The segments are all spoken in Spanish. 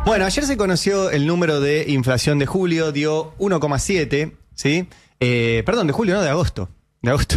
Bueno, ayer se conoció el número de inflación de julio, dio 1,7, ¿sí? Perdón, de julio, no, de agosto. De agosto.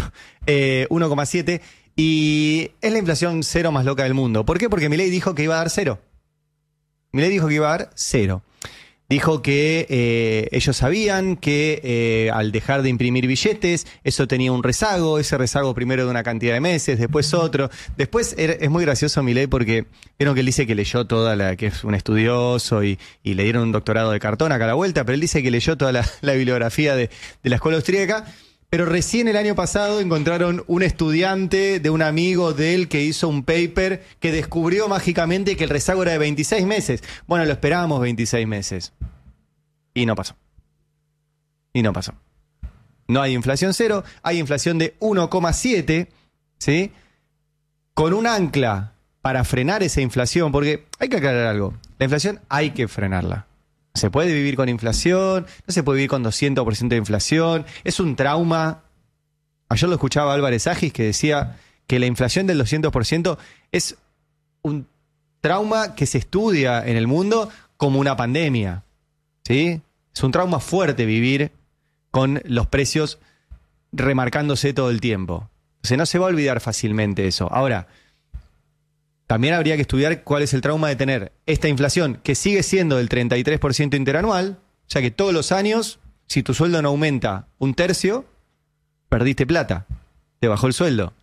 1,7 y es la inflación cero más loca del mundo. ¿Por qué? Porque Milei dijo que iba a dar cero. Milei dijo que iba a dar cero. Dijo que ellos sabían que al dejar de imprimir billetes, eso tenía un rezago, ese rezago primero de una cantidad de meses, después otro. Después es muy gracioso Milei porque vieron que él dice que leyó que es un estudioso y le dieron un doctorado de cartón acá a la vuelta, pero él dice que leyó toda la bibliografía de la escuela austríaca. Pero recién el año pasado encontraron un estudiante de un amigo de él que hizo un paper que descubrió mágicamente que el rezago era de 26 meses. Bueno, lo esperábamos 26 meses. Y no pasó. Y no pasó. No hay inflación cero, hay inflación de 1,7, ¿sí? Con un ancla para frenar esa inflación, porque hay que aclarar algo. La inflación hay que frenarla. Se puede vivir con inflación, no se puede vivir con 200% de inflación, es un trauma. Ayer lo escuchaba Álvarez Agis que decía que la inflación del 200% es un trauma que se estudia en el mundo como una pandemia, ¿sí? Es un trauma fuerte vivir con los precios remarcándose todo el tiempo. O sea, no se va a olvidar fácilmente eso. Ahora, también habría que estudiar cuál es el trauma de tener esta inflación, que sigue siendo del 33% interanual, ya que todos los años, si tu sueldo no aumenta un tercio, perdiste plata, te bajó el sueldo.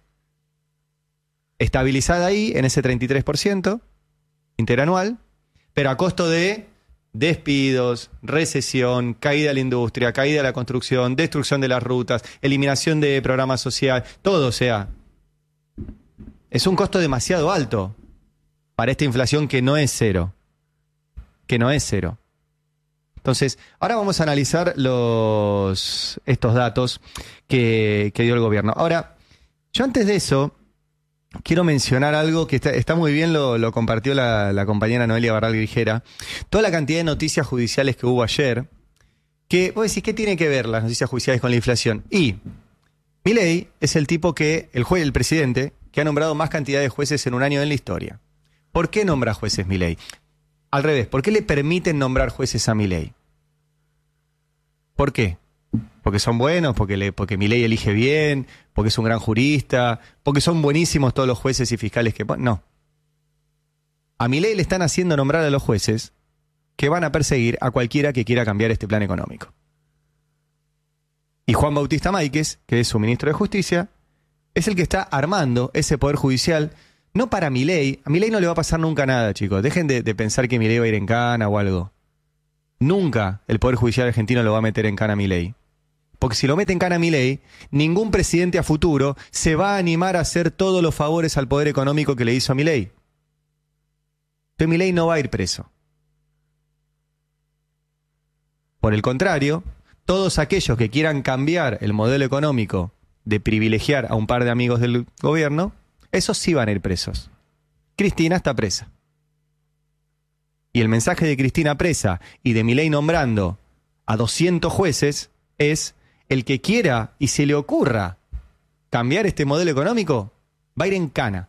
Estabilizada ahí, en ese 33% interanual, pero a costo de despidos, recesión, caída de la industria, caída de la construcción, destrucción de las rutas, eliminación de programas sociales, todo, o sea, es un costo demasiado alto para esta inflación que no es cero. Que no es cero. Entonces, ahora vamos a analizar estos datos que dio el gobierno. Ahora, yo antes de eso, quiero mencionar algo que está muy bien, lo compartió la compañera Noelia Barral Grijera. Toda la cantidad de noticias judiciales que hubo ayer, que vos decís, ¿qué tiene que ver las noticias judiciales con la inflación? Y Milei es el tipo el presidente, que ha nombrado más cantidad de jueces en un año en la historia. ¿Por qué nombra jueces Milei? Al revés, ¿por qué le permiten nombrar jueces a Milei? ¿Por qué? ¿Porque son buenos? ¿Porque Milei elige bien? ¿Porque es un gran jurista? ¿Porque son buenísimos todos los jueces y fiscales que ponen? No. A Milei le están haciendo nombrar a los jueces que van a perseguir a cualquiera que quiera cambiar este plan económico. Y Juan Bautista Máiquez, que es su ministro de Justicia, es el que está armando ese poder judicial, no para Milei. A Milei no le va a pasar nunca nada, chicos. Dejen de pensar que Milei va a ir en cana o algo. Nunca el poder judicial argentino lo va a meter en cana a Milei. Porque si lo mete en cana a Milei, ningún presidente a futuro se va a animar a hacer todos los favores al poder económico que le hizo a Milei. Entonces Milei no va a ir preso. Por el contrario, todos aquellos que quieran cambiar el modelo económico de privilegiar a un par de amigos del gobierno, esos sí van a ir presos. Cristina está presa. Y el mensaje de Cristina presa y de Milei nombrando a 200 jueces es: el que quiera y se le ocurra cambiar este modelo económico, va a ir en cana.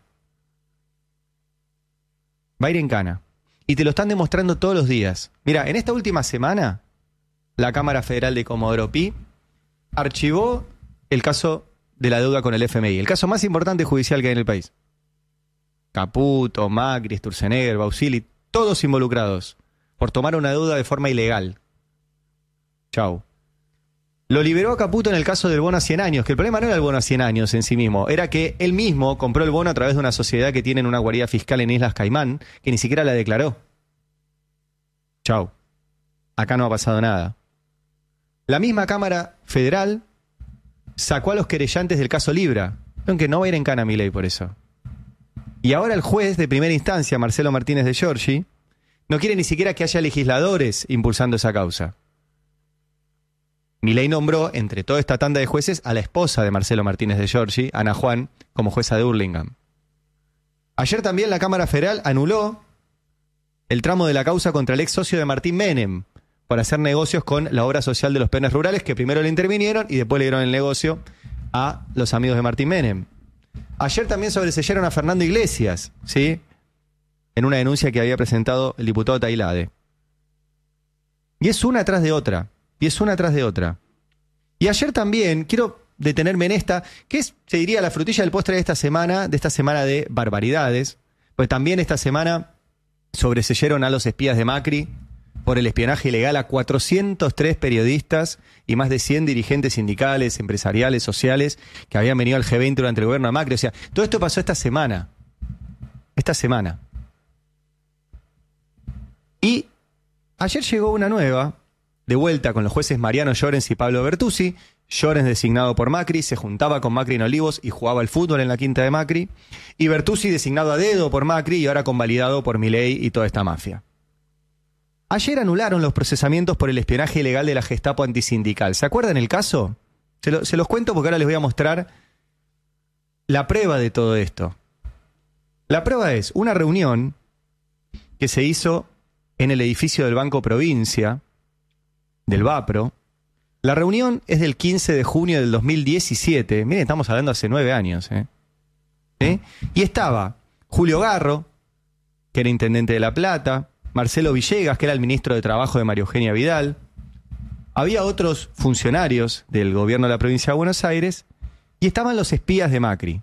Va a ir en cana. Y te lo están demostrando todos los días. Mira, en esta última semana, la Cámara Federal de Comodoro Pi archivó el caso de la deuda con el FMI, el caso más importante judicial que hay en el país. Caputo, Macri, Sturzenegger, Bausili, todos involucrados por tomar una deuda de forma ilegal. Chau. Lo liberó a Caputo en el caso del bono a 100 años, que el problema no era el bono a 100 años en sí mismo, era que él mismo compró el bono a través de una sociedad que tiene una guarida fiscal en Islas Caimán, que ni siquiera la declaró. Chau. Acá no ha pasado nada. La misma Cámara Federal sacó a los querellantes del caso Libra, aunque no va a ir en cana Milei por eso. Y ahora el juez de primera instancia, Marcelo Martínez de Giorgi, no quiere ni siquiera que haya legisladores impulsando esa causa. Milei nombró, entre toda esta tanda de jueces, a la esposa de Marcelo Martínez de Giorgi, Ana Juan, como jueza de Hurlingham. Ayer también la Cámara Federal anuló el tramo de la causa contra el ex socio de Martín Menem por hacer negocios con la obra social de los peones rurales, que primero le intervinieron y después le dieron el negocio a los amigos de Martín Menem. Ayer también sobreseyeron a Fernando Iglesias, ¿sí?, en una denuncia que había presentado el diputado Tailade. Y es una tras de otra. Y es una tras de otra. Y ayer también, quiero detenerme en esta, que es, se diría, la frutilla del postre de esta semana de barbaridades. Pues también esta semana sobreseyeron a los espías de Macri por el espionaje ilegal a 403 periodistas y más de 100 dirigentes sindicales, empresariales, sociales, que habían venido al G20 durante el gobierno de Macri. O sea, todo esto pasó esta semana. Esta semana. Y ayer llegó una nueva, de vuelta con los jueces Mariano Llorens y Pablo Bertuzzi. Llorens, designado por Macri, se juntaba con Macri en Olivos y jugaba al fútbol en la quinta de Macri. Y Bertuzzi, designado a dedo por Macri y ahora convalidado por Milei y toda esta mafia. Ayer anularon los procesamientos por el espionaje ilegal de la Gestapo antisindical. ¿Se acuerdan el caso? Se los cuento porque ahora les voy a mostrar la prueba de todo esto. La prueba es una reunión que se hizo en el edificio del Banco Provincia, del Vapro. La reunión es del 15 de junio del 2017. Miren, estamos hablando hace 9 años. ¿Sí? Y estaba Julio Garro, que era intendente de La Plata, Marcelo Villegas, que era el ministro de Trabajo de María Eugenia Vidal. Había otros funcionarios del gobierno de la provincia de Buenos Aires y estaban los espías de Macri.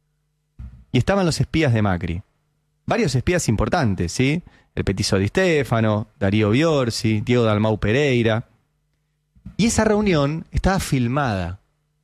Varios espías importantes, ¿sí? El Petizo Di Stéfano, Darío Biorsi, Diego Dalmau Pereira. Y esa reunión estaba filmada.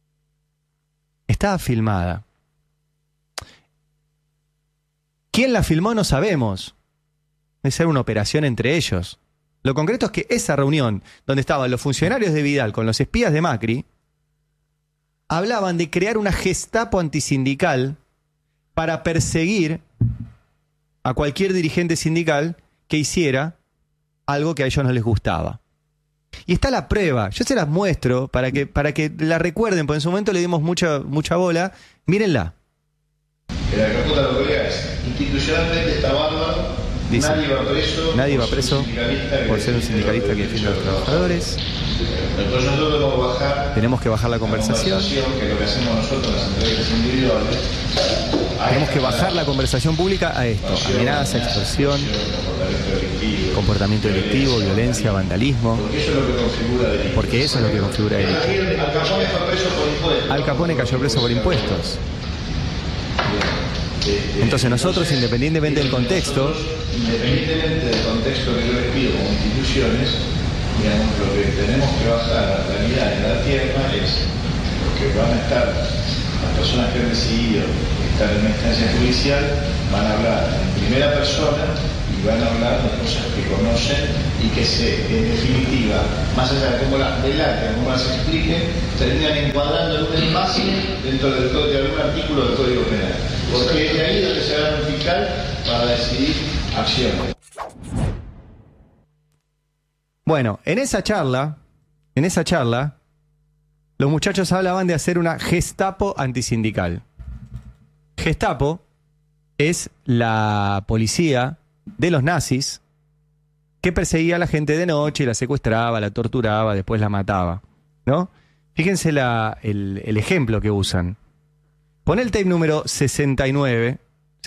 ¿Quién la filmó? No sabemos. Debe ser una operación entre ellos. Lo concreto es que esa reunión, donde estaban los funcionarios de Vidal con los espías de Macri, hablaban de crear una Gestapo antisindical para perseguir a cualquier dirigente sindical que hiciera algo que a ellos no les gustaba. Y está la prueba, yo se las muestro para que la recuerden, porque en su momento le dimos mucha bola. Mírenla. La caputa lo que es, institucionalmente está bárbaro. Dice, nadie va preso por ser un sindicalista que defiende a los trabajadores. Entonces nosotros tenemos que bajar la conversación. Que es lo que hacemos nosotros en las entrevistas individuales. Tenemos que bajar la conversación pública a esto: amenaza, extorsión, comportamiento delictivo, violencia, vandalismo. Porque eso es lo que configura delito. Al Capone cayó preso por impuestos. Entonces nosotros, independientemente del contexto que yo les pido como instituciones, digamos, lo que tenemos que bajar a la realidad en la tierra es que van a estar las personas que han decidido estar en una instancia judicial, van a hablar en primera persona y van a hablar de cosas que conocen y que en definitiva, más allá de cómo las relaten, cómo las expliquen, terminan encuadrando en un espacio dentro de algún artículo del Código Penal. Porque es de ahí donde se va a fiscal para decidir acciones. Bueno, en esa charla, los muchachos hablaban de hacer una Gestapo antisindical. Gestapo es la policía de los nazis que perseguía a la gente de noche y la secuestraba, la torturaba, después la mataba, ¿no? Fíjense el ejemplo que usan. Pon el tape número 69,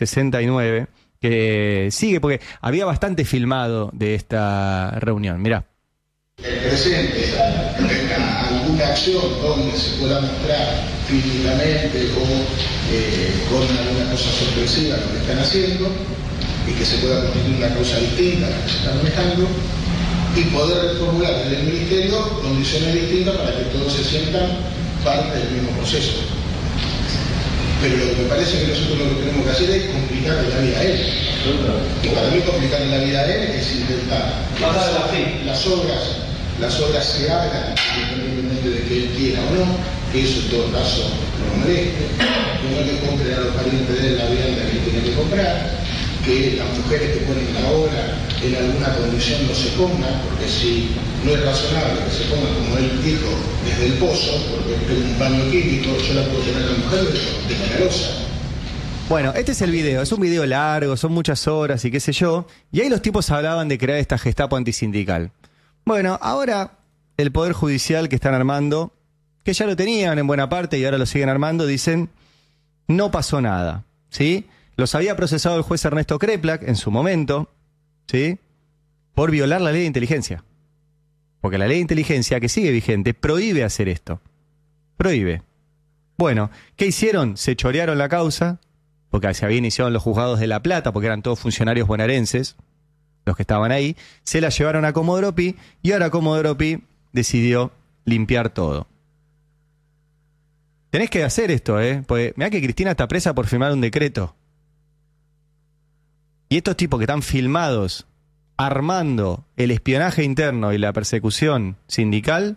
que sigue, porque había bastante filmado de esta reunión. Mirá. El presente, alguna acción donde se pueda mostrar físicamente o con alguna cosa sorpresiva lo que están haciendo y que se pueda constituir una causa distinta a la que se está manejando y poder formular desde el Ministerio condiciones distintas para que todos se sientan parte del mismo proceso. Pero lo que me parece que nosotros lo que tenemos que hacer es complicarle la vida a él. Y para mí complicarle la vida a él es intentar que las obras se hagan independientemente de que él quiera o no, que eso en todo caso no moleste, que no le compren a los parientes de él la vivienda que él tiene que comprar, que las mujeres que ponen la obra en alguna condición no se pongan, porque si no es razonable que se pongan como él dijo desde el pozo, porque es un baño químico, yo la puedo tener a la mujer de milagrosa. Bueno, este es el video, es un video largo, son muchas horas y qué sé yo, y ahí los tipos hablaban de crear esta Gestapo antisindical. Bueno, ahora el Poder Judicial que están armando, que ya lo tenían en buena parte y ahora lo siguen armando, dicen, no pasó nada, ¿sí? Los había procesado el juez Ernesto Kreplak en su momento, ¿sí? Por violar la ley de inteligencia. Porque la ley de inteligencia, que sigue vigente, prohíbe hacer esto. Prohíbe. Bueno, ¿qué hicieron? Se chorearon la causa, porque se había iniciado en los juzgados de La Plata, porque eran todos funcionarios bonaerenses, los que estaban ahí, se la llevaron a Comodoro Pi, y ahora Comodoro Pi decidió limpiar todo. Tenés que hacer esto, porque mirá que Cristina está presa por firmar un decreto. Y estos tipos que están filmados armando el espionaje interno y la persecución sindical,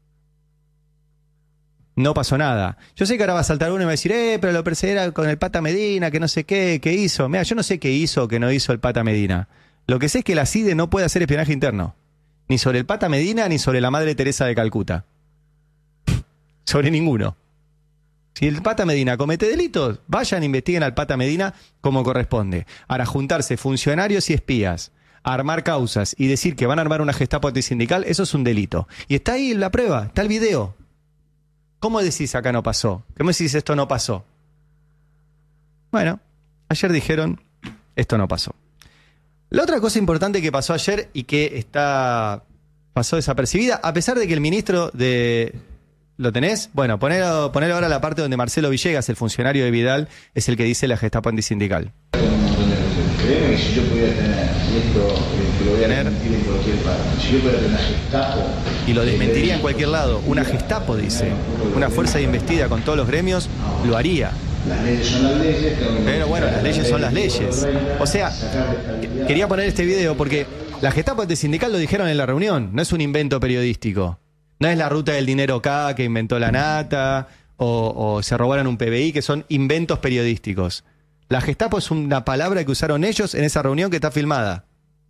no pasó nada. Yo sé que ahora va a saltar uno y va a decir, pero lo persiguieron con el Pata Medina, que no sé qué hizo. Mira, yo no sé qué hizo o qué no hizo el Pata Medina. Lo que sé es que la CIDE no puede hacer espionaje interno. Ni sobre el Pata Medina, ni sobre la Madre Teresa de Calcuta. Sobre ninguno. Si el Pata Medina comete delitos, vayan, investiguen al Pata Medina como corresponde. Ahora, juntarse funcionarios y espías, armar causas y decir que van a armar una Gestapo antisindical, eso es un delito. Y está ahí la prueba, está el video. ¿Cómo decís acá no pasó? ¿Cómo decís esto no pasó? Bueno, ayer dijeron esto no pasó. La otra cosa importante que pasó ayer y que pasó desapercibida, a pesar de que el ministro de... ¿Lo tenés? Bueno, ponelo ahora la parte donde Marcelo Villegas, el funcionario de Vidal, es el que dice la Gestapo antisindical. Créeme que si yo pudiera tener, y esto que lo voy a desmentir en cualquier parte, si yo pudiera tener una Gestapo... Y lo desmentiría en cualquier lado. Una Gestapo, dice. Una fuerza de investida con todos los gremios, lo haría. Las leyes son las leyes. Pero bueno, las leyes son las leyes. O sea, quería poner este video porque la Gestapo antisindical lo dijeron en la reunión. No es un invento periodístico. No es la ruta del dinero acá que inventó la Nata o se robaron un PBI, que son inventos periodísticos. La Gestapo es una palabra que usaron ellos en esa reunión que está filmada.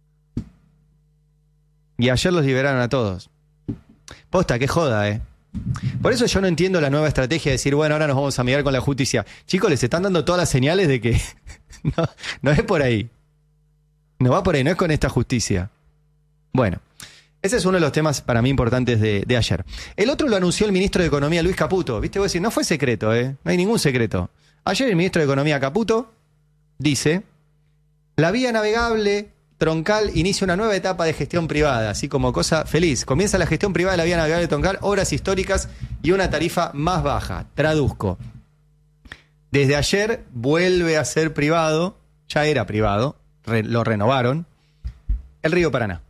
Y ayer los liberaron a todos. Posta, qué joda, Por eso yo no entiendo la nueva estrategia de decir, bueno, ahora nos vamos a mirar con la justicia. Chicos, les están dando todas las señales de que no es por ahí. No va por ahí, no es con esta justicia. Bueno, ese es uno de los temas para mí importantes de ayer. El otro lo anunció el ministro de Economía, Luis Caputo. ¿Viste? Voy a decir, no fue secreto, no hay ningún secreto. Ayer el ministro de Economía, Caputo, dice, la vía navegable Troncal inicia una nueva etapa de gestión privada, así como cosa feliz. Comienza la gestión privada de la vía navegable Troncal, obras históricas y una tarifa más baja. Traduzco. Desde ayer vuelve a ser privado, ya era privado, lo renovaron, el río Paraná.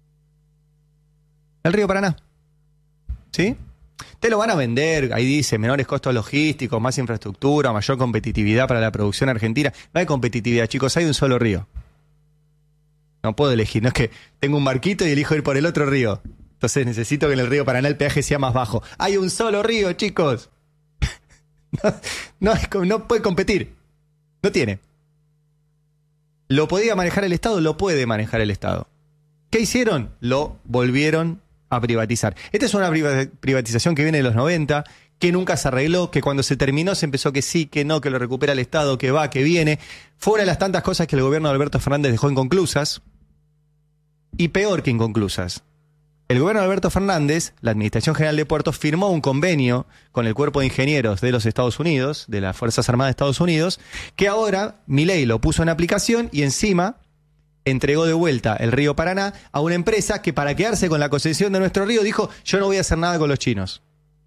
El río Paraná. ¿Sí? Te lo van a vender, ahí dice, menores costos logísticos, más infraestructura, mayor competitividad para la producción argentina. No hay competitividad, chicos, hay un solo río. No puedo elegir, no es que tengo un barquito y elijo ir por el otro río. Entonces necesito que en el río Paraná el peaje sea más bajo. Hay un solo río, chicos. No puede competir. No tiene. ¿Lo podía manejar el Estado? Lo puede manejar el Estado. ¿Qué hicieron? Lo volvieron a privatizar. Esta es una privatización que viene de los 90, que nunca se arregló, que cuando se terminó se empezó que sí, que no, que lo recupera el Estado, que va, que viene. Fue una de las tantas cosas que el gobierno de Alberto Fernández dejó inconclusas. Y peor que inconclusas. El gobierno de Alberto Fernández, la Administración General de Puertos, firmó un convenio con el Cuerpo de Ingenieros de los Estados Unidos, de las Fuerzas Armadas de Estados Unidos, que ahora Milei lo puso en aplicación y encima entregó de vuelta el río Paraná a una empresa que para quedarse con la concesión de nuestro río dijo, yo no voy a hacer nada con los chinos.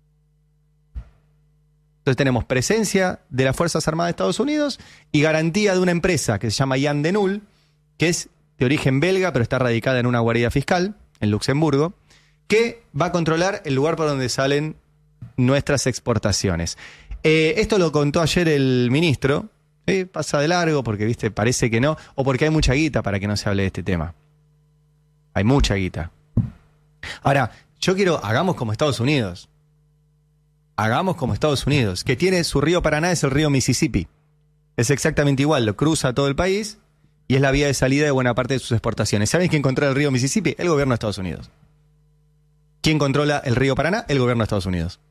Entonces tenemos presencia de las Fuerzas Armadas de Estados Unidos y garantía de una empresa que se llama Jan de Null, que es de origen belga, pero está radicada en una guarida fiscal, en Luxemburgo, que va a controlar el lugar por donde salen nuestras exportaciones. Esto lo contó ayer el ministro. Pasa de largo porque, viste, parece que no, o porque hay mucha guita para que no se hable de este tema. Hay mucha guita. Ahora, yo quiero, hagamos como Estados Unidos. Hagamos como Estados Unidos, que tiene su río Paraná, es el río Mississippi. Es exactamente igual, lo cruza todo el país y es la vía de salida de buena parte de sus exportaciones. ¿Saben quién controla el río Mississippi? El gobierno de Estados Unidos. ¿Quién controla el río Paraná? El gobierno de Estados Unidos.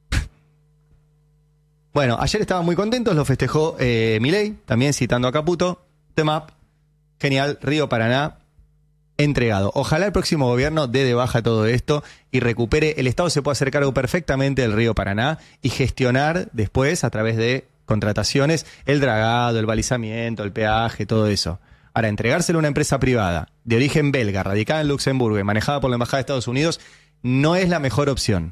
Bueno, ayer estaban muy contentos, lo festejó Milei, también citando a Caputo. Temap, genial, río Paraná, entregado. Ojalá el próximo gobierno dé de baja todo esto y recupere. El Estado se puede hacer cargo perfectamente del río Paraná y gestionar después, a través de contrataciones, el dragado, el balizamiento, el peaje, todo eso. Ahora, entregárselo a una empresa privada de origen belga, radicada en Luxemburgo y manejada por la Embajada de Estados Unidos, no es la mejor opción.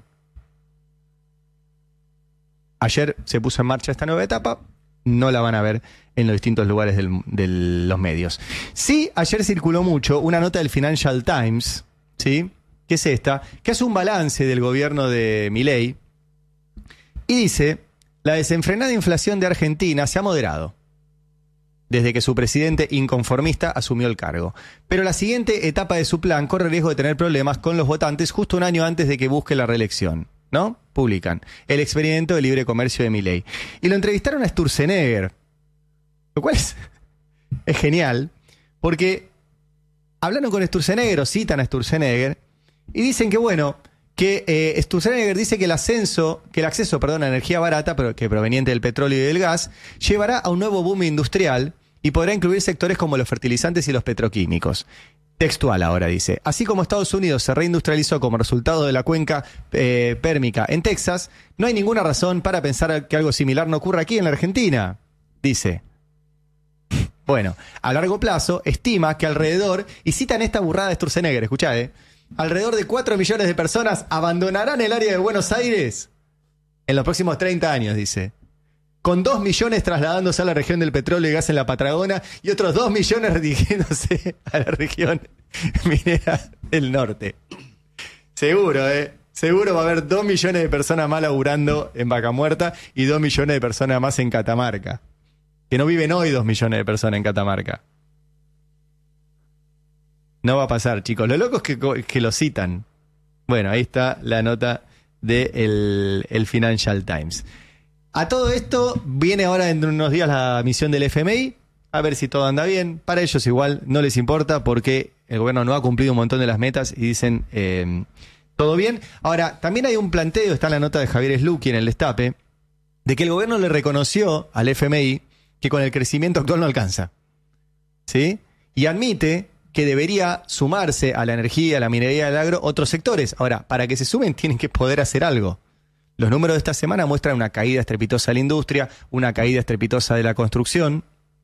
Ayer se puso en marcha esta nueva etapa, no la van a ver en los distintos lugares de los medios. Sí, ayer circuló mucho una nota del Financial Times, ¿sí? Que es esta, que hace un balance del gobierno de Milei y dice: la desenfrenada inflación de Argentina se ha moderado desde que su presidente inconformista asumió el cargo. Pero la siguiente etapa de su plan corre riesgo de tener problemas con los votantes justo un año antes de que busque la reelección, ¿no? Publican el experimento de libre comercio de Milei. Y lo entrevistaron a Sturzenegger, lo cual es genial, porque hablaron con Sturzenegger, o citan a Sturzenegger, y dicen que, bueno, que Sturzenegger dice que el acceso a energía barata, pero que proveniente del petróleo y del gas, llevará a un nuevo boom industrial y podrá incluir sectores como los fertilizantes y los petroquímicos. Textual ahora dice: así como Estados Unidos se reindustrializó como resultado de la cuenca pérmica en Texas, no hay ninguna razón para pensar que algo similar no ocurra aquí en la Argentina, dice. Bueno, a largo plazo estima que alrededor, y citan esta burrada de Sturzenegger, escuchá, alrededor de 4 millones de personas abandonarán el área de Buenos Aires en los próximos 30 años, dice. Con 2 millones trasladándose a la región del petróleo y gas en la Patagonia y otros 2 millones dirigiéndose a la región minera del norte. Seguro, seguro va a haber 2 millones de personas más laburando en Vaca Muerta y 2 millones de personas más en Catamarca. Que no viven hoy 2 millones de personas en Catamarca. No va a pasar, chicos. Lo loco es que lo citan. Bueno, ahí está la nota del el Financial Times. A todo esto viene ahora dentro de unos días la misión del FMI, a ver si todo anda bien. Para ellos igual no les importa porque el gobierno no ha cumplido un montón de las metas y dicen todo bien. Ahora, también hay un planteo, está en la nota de Javier Slucki en el Destape, de que el gobierno le reconoció al FMI que con el crecimiento actual no alcanza, ¿sí? Y admite que debería sumarse a la energía, a la minería, al agro, otros sectores. Ahora, para que se sumen tienen que poder hacer algo. Los números de esta semana muestran una caída estrepitosa de la industria, una caída estrepitosa de la construcción.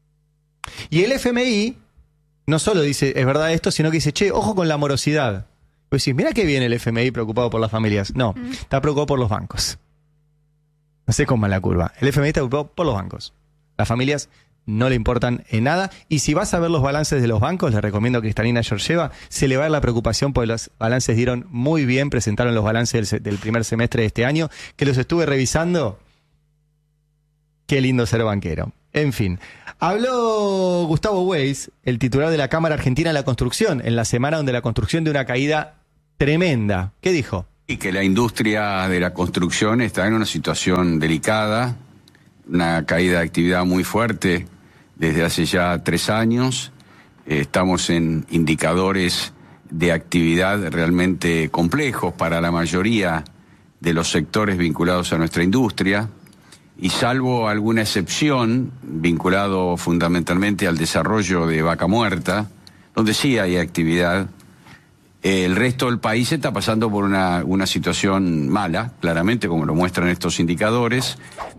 Y el FMI no solo dice, es verdad esto, sino que dice, che, ojo con la morosidad. Pues decís, mira qué bien el FMI preocupado por las familias. No, está preocupado por los bancos. No sé cómo es la curva. El FMI está preocupado por los bancos. Las familias no le importan en nada. Y si vas a ver los balances de los bancos, les recomiendo a Cristalina Georgieva, se le va a ver la preocupación porque los balances dieron muy bien, presentaron los balances del primer semestre de este año, que los estuve revisando. Qué lindo ser banquero. En fin, habló Gustavo Weiss, el titular de la Cámara Argentina de la Construcción, en la semana donde la construcción de una caída tremenda. ¿Qué dijo? Y que la industria de la construcción está en una situación delicada, una caída de actividad muy fuerte desde hace ya 3 años. Estamos en indicadores de actividad realmente complejos para la mayoría de los sectores vinculados a nuestra industria, y salvo alguna excepción vinculado fundamentalmente al desarrollo de Vaca Muerta, donde sí hay actividad, el resto del país está pasando por una situación mala, claramente, como lo muestran estos indicadores.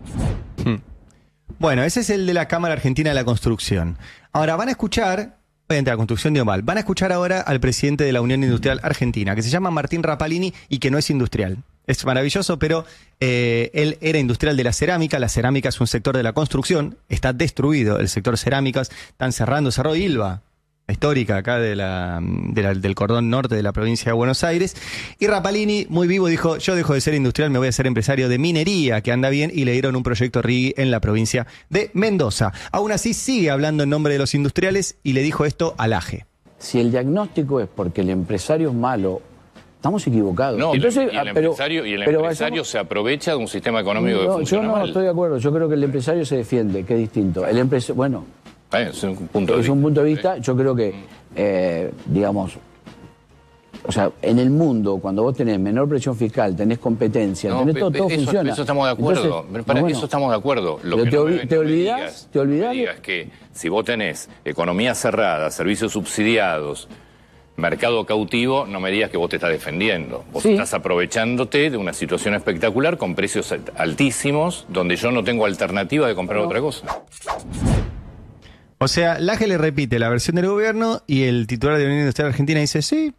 Bueno, ese es el de la Cámara Argentina de la Construcción. Ahora van a escuchar, obviamente la construcción dio mal, van a escuchar ahora al presidente de la Unión Industrial Argentina, que se llama Martín Rapalini y que no es industrial. Es maravilloso, pero él era industrial de la cerámica. La cerámica es un sector de la construcción, está destruido el sector cerámicas, están cerrando Cerro Ilva, la histórica acá del cordón norte de la provincia de Buenos Aires. Y Rapalini, muy vivo, dijo, yo dejo de ser industrial, me voy a ser empresario de minería, que anda bien, y le dieron un proyecto RIGI en la provincia de Mendoza. Aún así sigue hablando en nombre de los industriales y le dijo esto al AGE. Si el diagnóstico es porque el empresario es malo, estamos equivocados. No, entonces, y el empresario se aprovecha de un sistema económico que funciona mal. Yo no estoy de acuerdo, yo creo que el empresario se defiende, que es distinto. El empresario, bueno, es un punto de es vista. Un punto de vista, yo creo que, digamos, o sea, en el mundo, cuando vos tenés menor presión fiscal, tenés competencia, No, tenés todo Eso funciona. estamos de acuerdo. Entonces, Para bueno, eso estamos de acuerdo. Lo pero que no me te olvidás que si vos tenés economía cerrada, servicios subsidiados, mercado cautivo, no me digas que vos te estás defendiendo. Vos estás aprovechándote de una situación espectacular con precios altísimos, donde yo no tengo alternativa de comprar otra cosa. O sea, Laje le repite la versión del gobierno y el titular de la Unión Industrial Argentina dice, sí.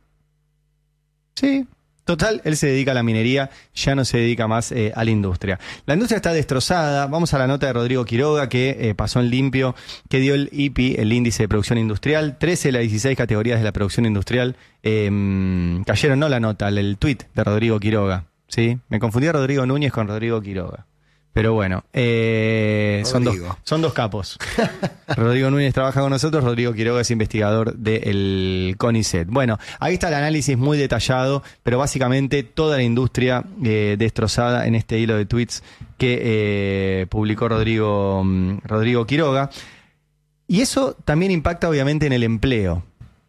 Total, él se dedica a la minería, ya no se dedica más a la industria. La industria está destrozada. Vamos a la nota de Rodrigo Quiroga, que pasó en limpio, que dio el IPI, el índice de producción industrial. 13 de las 16 categorías de la producción industrial cayeron, no la nota, el tuit de Rodrigo Quiroga. ¿Sí? Me confundí a Rodrigo Núñez con Rodrigo Quiroga. Pero bueno, son dos capos. Rodrigo Núñez trabaja con nosotros, Rodrigo Quiroga es investigador del CONICET. Bueno, ahí está el análisis muy detallado, pero básicamente toda la industria destrozada en este hilo de tweets que publicó Rodrigo Quiroga. Y eso también impacta obviamente en el empleo.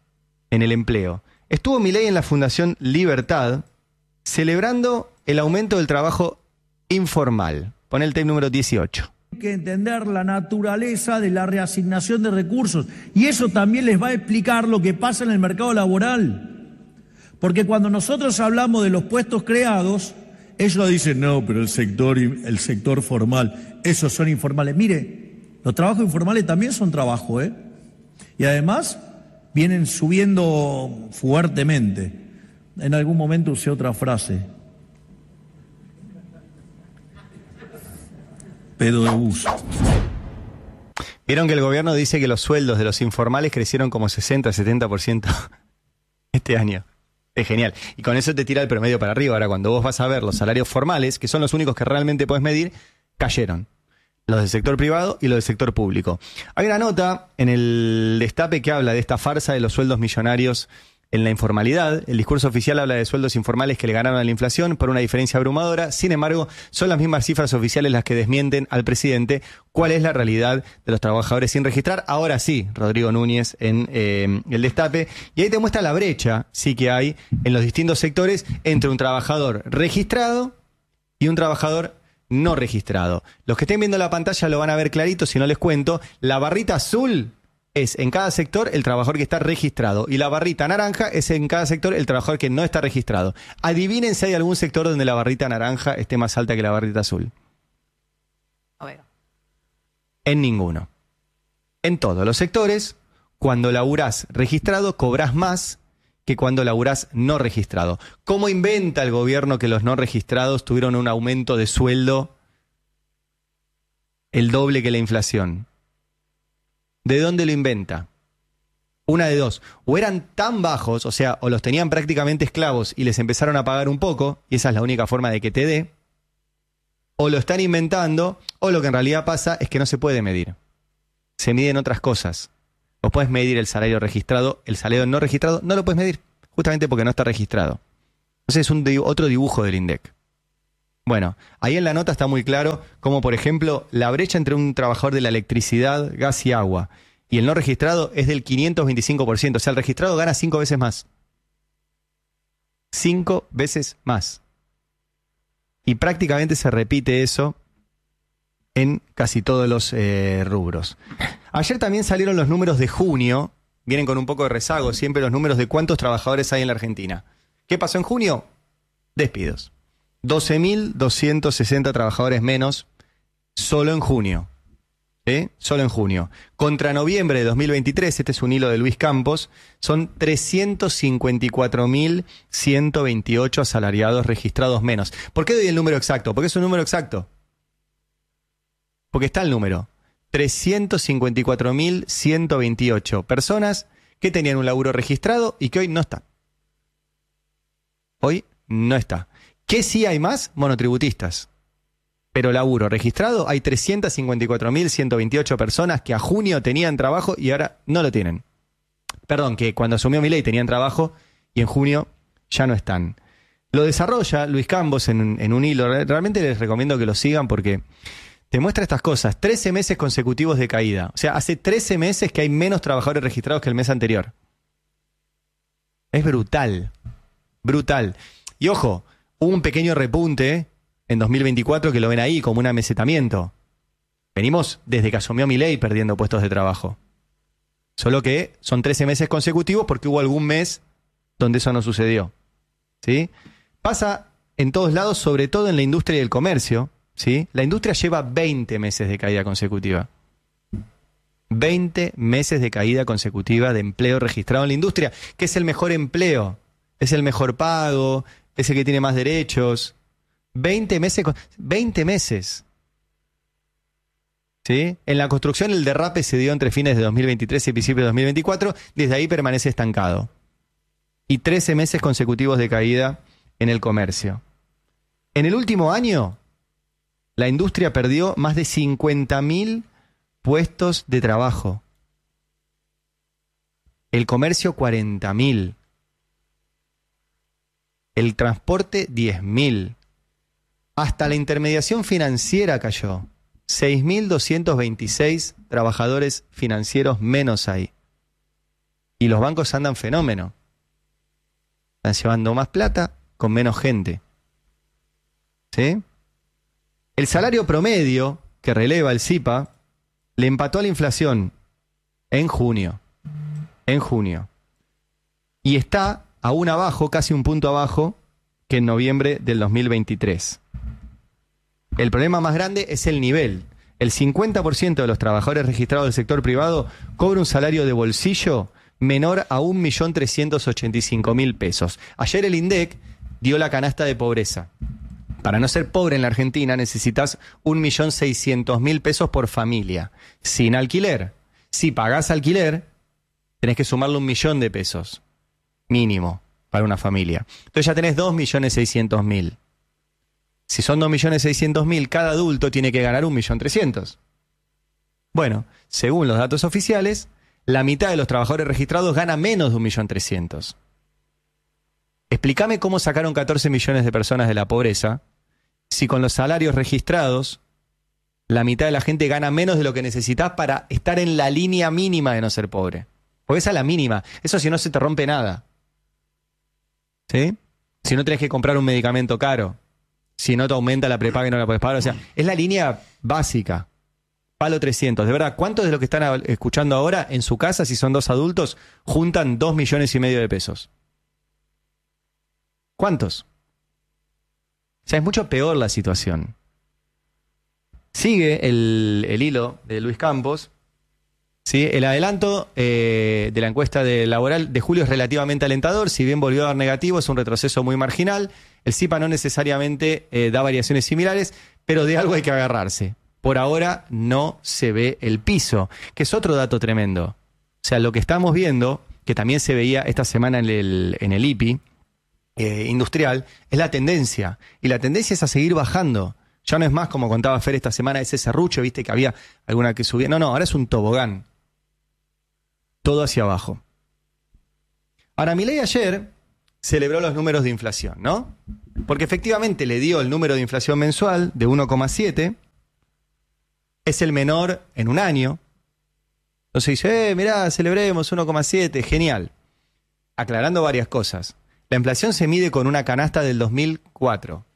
Estuvo Milei en la Fundación Libertad celebrando el aumento del trabajo informal. Pon el tape número 18. Hay que entender la naturaleza de la reasignación de recursos y eso también les va a explicar lo que pasa en el mercado laboral. Porque cuando nosotros hablamos de los puestos creados, ellos dicen, no, pero el sector formal, esos son informales. Mire, los trabajos informales también son trabajo, ¿eh? Y además vienen subiendo fuertemente. En algún momento usé otra frase. Pedo de bus. Vieron que el gobierno dice que los sueldos de los informales crecieron como 60-70% este año. Es genial. Y con eso te tira el promedio para arriba. Ahora, cuando vos vas a ver los salarios formales, que son los únicos que realmente podés medir, cayeron. Los del sector privado y los del sector público. Hay una nota en el Destape que habla de esta farsa de los sueldos millonarios en la informalidad. El discurso oficial habla de sueldos informales que le ganaron a la inflación por una diferencia abrumadora. Sin embargo, son las mismas cifras oficiales las que desmienten al presidente cuál es la realidad de los trabajadores sin registrar. Ahora sí, Rodrigo Núñez en el Destape. Y ahí te muestra la brecha, sí que hay en los distintos sectores entre un trabajador registrado y un trabajador no registrado. Los que estén viendo la pantalla lo van a ver clarito, si no les cuento. La barrita azul es en cada sector el trabajador que está registrado y la barrita naranja es en cada sector el trabajador que no está registrado. Adivinen si hay algún sector donde la barrita naranja esté más alta que la barrita azul. A ver. En ninguno. En todos los sectores, cuando laburás registrado, cobrás más que cuando laburás no registrado. ¿Cómo inventa el gobierno que los no registrados tuvieron un aumento de sueldo el doble que la inflación? ¿De dónde lo inventa? Una de dos. O eran tan bajos, o sea, o los tenían prácticamente esclavos y les empezaron a pagar un poco, y esa es la única forma de que te dé, o lo están inventando, o lo que en realidad pasa es que no se puede medir. Se miden otras cosas. Vos podés medir el salario registrado, el salario no registrado no lo puedes medir, justamente porque no está registrado. Entonces es otro dibujo del INDEC. Bueno, ahí en la nota está muy claro cómo, por ejemplo, la brecha entre un trabajador de la electricidad, gas y agua y el no registrado es del 525%. O sea, el registrado gana 5 veces más. 5 veces más. Y prácticamente se repite eso en casi todos los rubros. Ayer también salieron los números de junio. Vienen con un poco de rezago siempre los números de cuántos trabajadores hay en la Argentina. ¿Qué pasó en junio? Despidos. 12.260 trabajadores menos solo en junio. ¿Sí? Solo en junio. Contra noviembre de 2023, este es un hilo de Luis Campos, son 354.128 asalariados registrados menos. ¿Por qué doy el número exacto? Porque es un número exacto. Porque está el número. 354.128 personas que tenían un laburo registrado y que hoy no está. Hoy no está. ¿Qué sí hay más? Monotributistas. Pero laburo registrado hay 354.128 personas que a junio tenían trabajo y ahora no lo tienen. Perdón, que cuando asumió Milei tenían trabajo y en junio ya no están. Lo desarrolla Luis Campos en un hilo. Realmente les recomiendo que lo sigan porque te muestra estas cosas. 13 meses consecutivos de caída. O sea, hace 13 meses que hay menos trabajadores registrados que el mes anterior. Es brutal. Brutal. Y ojo, hubo un pequeño repunte en 2024 que lo ven ahí como un amesetamiento. Venimos desde que asumió Milei perdiendo puestos de trabajo. Solo que son 13 meses consecutivos porque hubo algún mes donde eso no sucedió. ¿Sí? Pasa en todos lados, sobre todo en la industria y el comercio. ¿Sí? La industria lleva 20 meses de caída consecutiva. 20 meses de caída consecutiva de empleo registrado en la industria, que es el mejor empleo, es el mejor pago, es el que tiene más derechos. 20 meses. 20 meses. ¿Sí? En la construcción el derrape se dio entre fines de 2023 y principios de 2024. Desde ahí permanece estancado. Y 13 meses consecutivos de caída en el comercio. En el último año, la industria perdió más de 50.000 puestos de trabajo. El comercio 40.000. El transporte 10.000. Hasta la intermediación financiera cayó. 6.226 trabajadores financieros menos hay. Y los bancos andan fenómeno. Están llevando más plata con menos gente. ¿Sí? El salario promedio que releva el CIPA le empató a la inflación en junio. En junio. Y está aún abajo, casi un punto abajo, que en noviembre del 2023. El problema más grande es el nivel. El 50% de los trabajadores registrados del sector privado cobra un salario de bolsillo menor a 1.385.000 pesos. Ayer el INDEC dio la canasta de pobreza. Para no ser pobre en la Argentina necesitas 1.600.000 pesos por familia, sin alquiler. Si pagás alquiler, tenés que sumarle 1.000.000 de pesos, mínimo, para una familia. Entonces ya tenés 2.600.000. Si son 2.600.000, cada adulto tiene que ganar 1.300.000. Bueno, según los datos oficiales, la mitad de los trabajadores registrados gana menos de 1.300.000. Explícame cómo sacaron 14 millones de personas de la pobreza si con los salarios registrados la mitad de la gente gana menos de lo que necesitas para estar en la línea mínima de no ser pobre. Porque esa es la mínima. Eso si no se te rompe nada. ¿Sí? Si no tenés que comprar un medicamento caro. Si no te aumenta la prepaga y no la puedes pagar. O sea, es la línea básica. Palo 300. De verdad, ¿cuántos de los que están escuchando ahora en su casa, si son 2 adultos, juntan 2,5 millones de pesos? ¿Cuántos? O sea, es mucho peor la situación. Sigue el hilo de Luis Campos. ¿Sí? El adelanto de la encuesta laboral de julio es relativamente alentador. Si bien volvió a dar negativo, es un retroceso muy marginal. El CIPA no necesariamente da variaciones similares, pero de algo hay que agarrarse. Por ahora no se ve el piso, que es otro dato tremendo. O sea, lo que estamos viendo, que también se veía esta semana en el IPI industrial, es la tendencia. Y la tendencia es a seguir bajando. Ya no es más, como contaba Fer esta semana, ese serrucho, viste que había alguna que subía. No, ahora es un tobogán. Todo hacia abajo. Ahora, Milei ayer celebró los números de inflación, ¿no? Porque efectivamente le dio el número de inflación mensual de 1,7. Es el menor en un año. Entonces dice, mirá, celebremos 1,7, genial. Aclarando varias cosas. La inflación se mide con una canasta del 2004.